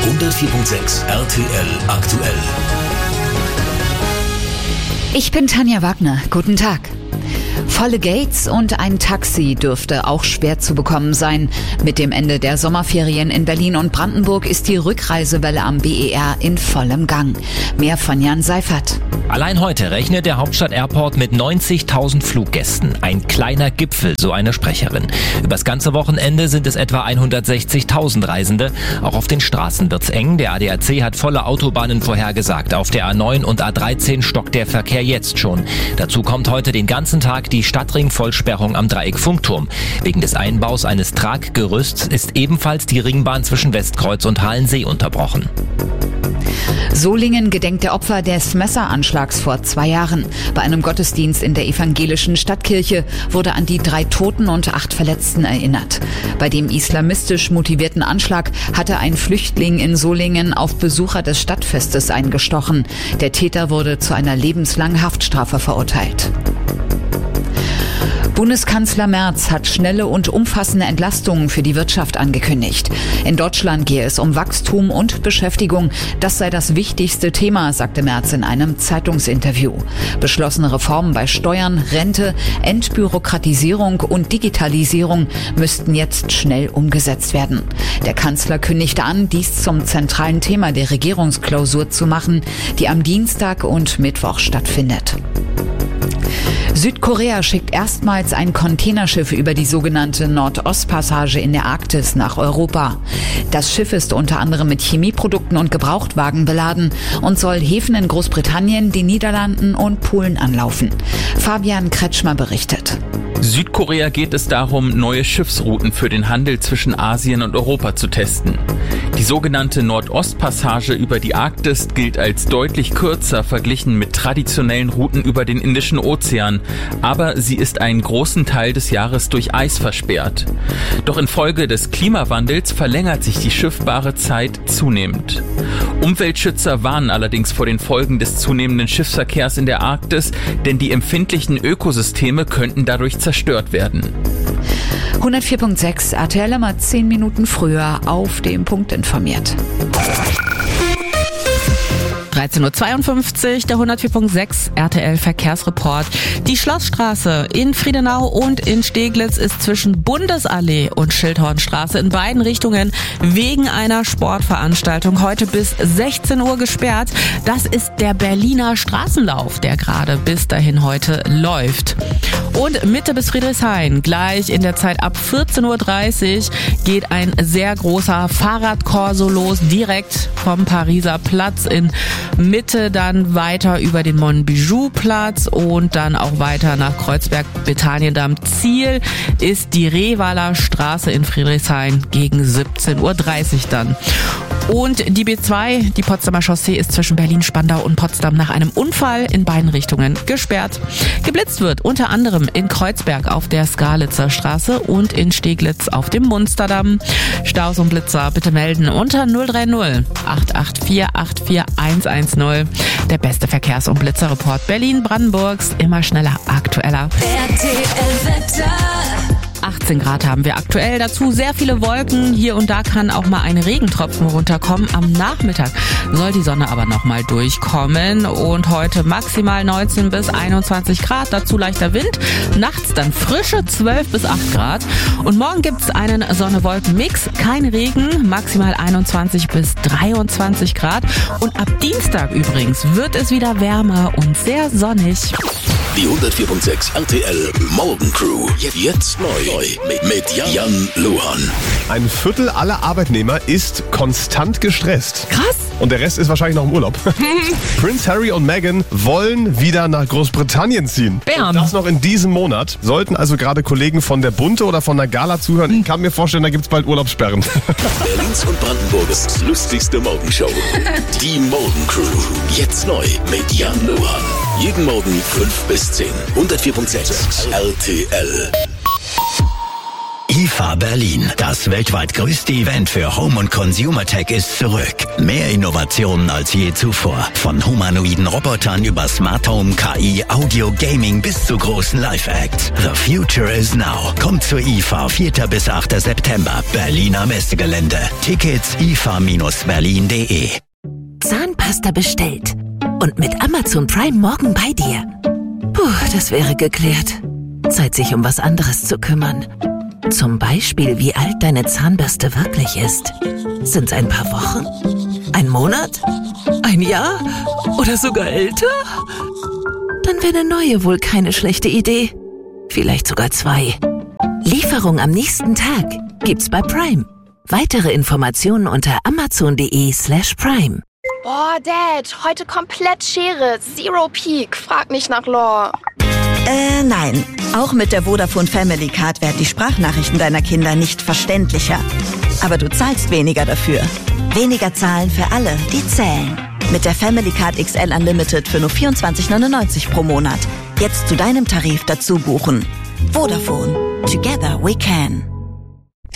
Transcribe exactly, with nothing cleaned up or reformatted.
hundertvier Komma sechs R T L aktuell. Ich bin Tanja Wagner. Guten Tag. Volle Gates und ein Taxi dürfte auch schwer zu bekommen sein. Mit dem Ende der Sommerferien in Berlin und Brandenburg ist die Rückreisewelle am B E R in vollem Gang. Mehr von Jan Seifert. Allein heute rechnet der Hauptstadt-Airport mit neunzigtausend Fluggästen. Ein kleiner Gipfel, so eine Sprecherin. Übers ganze Wochenende sind es etwa hundertsechzigtausend Reisende. Auch auf den Straßen wird's eng. Der A D A C hat volle Autobahnen vorhergesagt. Auf der A neun und A dreizehn stockt der Verkehr jetzt schon. Dazu kommt heute den ganzen Tag die Stadtring-Vollsperrung am Dreieck Funkturm. Wegen des Einbaus eines Traggerüsts ist ebenfalls die Ringbahn zwischen Westkreuz und Halensee unterbrochen. Solingen gedenkt der Opfer des Messeranschlags vor zwei Jahren. Bei einem Gottesdienst in der evangelischen Stadtkirche wurde an die drei Toten und acht Verletzten erinnert. Bei dem islamistisch motivierten Anschlag hatte ein Flüchtling in Solingen auf Besucher des Stadtfestes eingestochen. Der Täter wurde zu einer lebenslangen Haftstrafe verurteilt. Bundeskanzler Merz hat schnelle und umfassende Entlastungen für die Wirtschaft angekündigt. In Deutschland gehe es um Wachstum und Beschäftigung. Das sei das wichtigste Thema, sagte Merz in einem Zeitungsinterview. Beschlossene Reformen bei Steuern, Rente, Entbürokratisierung und Digitalisierung müssten jetzt schnell umgesetzt werden. Der Kanzler kündigte an, dies zum zentralen Thema der Regierungsklausur zu machen, die am Dienstag und Mittwoch stattfindet. Südkorea schickt erstmals ein Containerschiff über die sogenannte Nord-Ost-Passage in der Arktis nach Europa. Das Schiff ist unter anderem mit Chemieprodukten und Gebrauchtwagen beladen und soll Häfen in Großbritannien, den Niederlanden und Polen anlaufen. Fabian Kretschmer berichtet. Südkorea geht es darum, neue Schiffsrouten für den Handel zwischen Asien und Europa zu testen. Die sogenannte Nord-Ost-Passage über die Arktis gilt als deutlich kürzer verglichen mit traditionellen Routen über den Indischen Ozean, aber sie ist einen großen Teil des Jahres durch Eis versperrt. Doch infolge des Klimawandels verlängert sich die schiffbare Zeit zunehmend. Umweltschützer warnen allerdings vor den Folgen des zunehmenden Schiffsverkehrs in der Arktis, denn die empfindlichen Ökosysteme könnten dadurch zerstört werden. hundertvier Komma sechs R T L immer zehn Minuten früher auf dem Punkt informiert. dreizehn Uhr zweiundfünfzig, der hundertvier Komma sechs R T L Verkehrsreport. Die Schlossstraße in Friedenau und in Steglitz ist zwischen Bundesallee und Schildhornstraße in beiden Richtungen wegen einer Sportveranstaltung heute bis sechzehn Uhr gesperrt. Das ist der Berliner Straßenlauf, der gerade bis dahin heute läuft. Und Mitte bis Friedrichshain, gleich in der Zeit ab vierzehn Uhr dreißig, geht ein sehr großer Fahrradkorso los, direkt vom Pariser Platz in Mitte, dann weiter über den Monbijou-Platz und dann auch weiter nach Kreuzberg-Betaniendamm. Ziel ist die Revaler Straße in Friedrichshain gegen siebzehn Uhr dreißig dann. Und die B zwei, die Potsdamer Chaussee, ist zwischen Berlin-Spandau und Potsdam nach einem Unfall in beiden Richtungen gesperrt. Geblitzt wird unter anderem in Kreuzberg auf der Skalitzer Straße und in Steglitz auf dem Munsterdamm. Staus und Blitzer bitte melden unter null drei null acht acht vier acht vier eins eins null. Der beste Verkehrs- und Blitzerreport Berlin-Brandenburgs. Immer schneller, aktueller. R T L-Wetter. achtzehn Grad haben wir aktuell, dazu sehr viele Wolken. Hier und da kann auch mal ein Regentropfen runterkommen. Am Nachmittag soll die Sonne aber nochmal durchkommen. Und heute maximal neunzehn bis einundzwanzig Grad, dazu leichter Wind. Nachts dann frische zwölf bis acht Grad. Und morgen gibt's einen Sonne-Wolken-Mix, kein Regen, maximal einundzwanzig bis dreiundzwanzig Grad. Und ab Dienstag übrigens wird es wieder wärmer und sehr sonnig. Die hundertvier Komma sechs R T L Morgencrew. Jetzt neu mit, mit Jan, Jan Luhan. Ein Viertel aller Arbeitnehmer ist konstant gestresst. Krass. Und der Rest ist wahrscheinlich noch im Urlaub. Prince Harry und Meghan wollen wieder nach Großbritannien ziehen. Bam. Und das noch in diesem Monat. Sollten also gerade Kollegen von der Bunte oder von der Gala zuhören, ich kann mir vorstellen, da gibt's bald Urlaubssperren. Berlins und Brandenburgs lustigste Morgenshow. Die Morgencrew. Jetzt neu mit Jan Luhan. Jeden Morgen fünf bis zehn. hundertvier Komma sechs R T L. I F A Berlin, das weltweit größte Event für Home- und Consumer Tech, ist zurück. Mehr Innovationen als je zuvor. Von humanoiden Robotern über Smart Home, K I, Audio, Gaming bis zu großen Live-Acts. The future is now. Kommt zur I F A, vierter bis achter September. Berliner Messegelände. Tickets i f a Bindestrich berlin punkt de. Zahnpasta bestellt. Und mit Amazon Prime morgen bei dir. Puh, das wäre geklärt. Zeit, sich um was anderes zu kümmern. Zum Beispiel, wie alt deine Zahnbürste wirklich ist. Sind's ein paar Wochen? Ein Monat? Ein Jahr? Oder sogar älter? Dann wäre eine neue wohl keine schlechte Idee. Vielleicht sogar zwei. Lieferung am nächsten Tag gibt's bei Prime. Weitere Informationen unter amazon.de slash prime. Boah, Dad, heute komplett Schere. Zero Peak. Frag nicht nach Lore. Äh, nein. Auch mit der Vodafone Family Card werden die Sprachnachrichten deiner Kinder nicht verständlicher. Aber du zahlst weniger dafür. Weniger zahlen für alle, die zählen. Mit der Family Card X L Unlimited für nur vierundzwanzig neunundneunzig pro Monat. Jetzt zu deinem Tarif dazu buchen. Vodafone. Together we can.